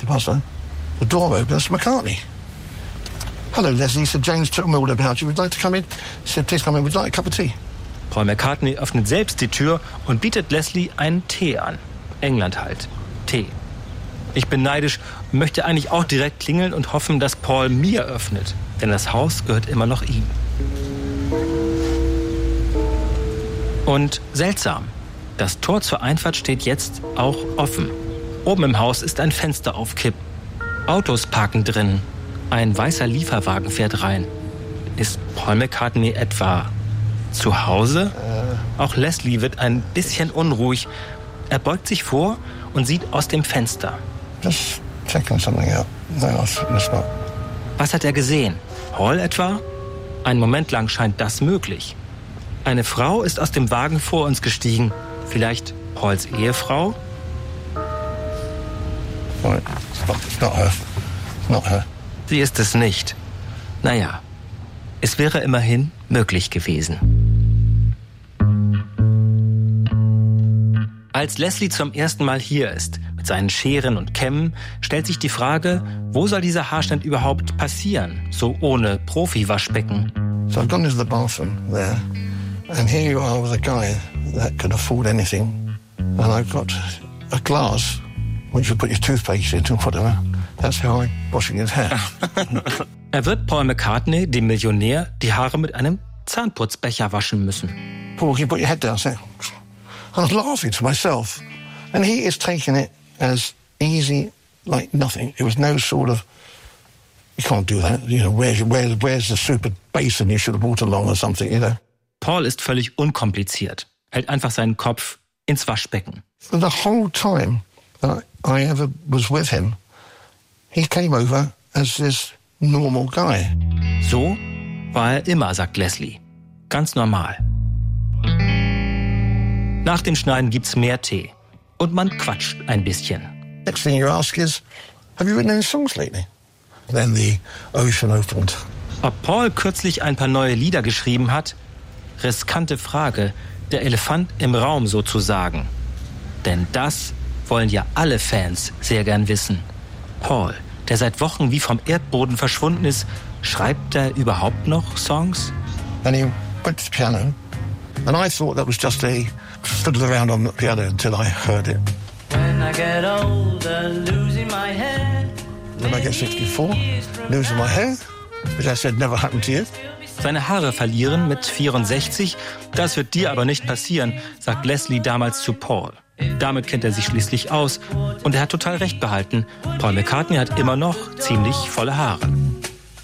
buzzer. The door opens, McCartney. Hello, Leslie. He said, James told me all about you. Would you like to come in? He said, please come in. Would you like a cup of tea? Paul McCartney öffnet selbst die Tür und bietet Leslie einen Tee an. England halt. Tee. Ich bin neidisch, möchte eigentlich auch direkt klingeln und hoffen, dass Paul mir öffnet. Denn das Haus gehört immer noch ihm. Und seltsam. Das Tor zur Einfahrt steht jetzt auch offen. Oben im Haus ist ein Fenster auf Kipp. Autos parken drin. Ein weißer Lieferwagen fährt rein. Ist Paul McCartney etwa zu Hause? Auch Leslie wird ein bisschen unruhig. Er beugt sich vor und sieht aus dem Fenster. Just checking something out. No, it's not. Was hat er gesehen? Paul etwa? Einen Moment lang scheint das möglich. Eine Frau ist aus dem Wagen vor uns gestiegen. Vielleicht Pauls Ehefrau? It's not her. Not her. Sie ist es nicht. Naja, es wäre immerhin möglich gewesen. Als Leslie zum ersten Mal hier ist, mit seinen Scheren und Kämmen, stellt sich die Frage, wo soll dieser Haarschnitt überhaupt passieren, so ohne Profi-Waschbecken? So I've gone into the bathroom there, and here you are with a guy that can afford anything, and I've got a glass which you put your toothpaste into, whatever. That's how I'm washing his hair. Er wird Paul McCartney, dem Millionär, die Haare mit einem Zahnputzbecher waschen müssen. Paul, can you put your head down? I was laughing to myself, and he is taking it as easy, like nothing. It was no sort of, you can't do that. You know, where's the super basin you should have brought along or something, you know? Paul ist völlig unkompliziert, hält einfach seinen Kopf ins Waschbecken. The whole time that I ever was with him, he came over as this normal guy. So war er immer, sagt Leslie. Ganz normal. Nach dem Schneiden gibt's mehr Tee. Und man quatscht ein bisschen. Next thing you ask is, have you written any songs lately? Then the ocean opened. Ob Paul kürzlich ein paar neue Lieder geschrieben hat? Riskante Frage. Der Elefant im Raum sozusagen. Denn das wollen ja alle Fans sehr gern wissen. Paul, der seit Wochen wie vom Erdboden verschwunden ist, schreibt er überhaupt noch Songs? And he went to the piano, and I thought that was just a fiddle around on the piano until I heard it. When I get older, losing my hair. When I get 64, losing my hair, which I said never happened to you. Seine Haare verlieren mit 64, das wird dir aber nicht passieren, sagt Leslie damals zu Paul. Damit kennt er sich schließlich aus und er hat total recht behalten. Paul McCartney hat immer noch ziemlich volle Haare.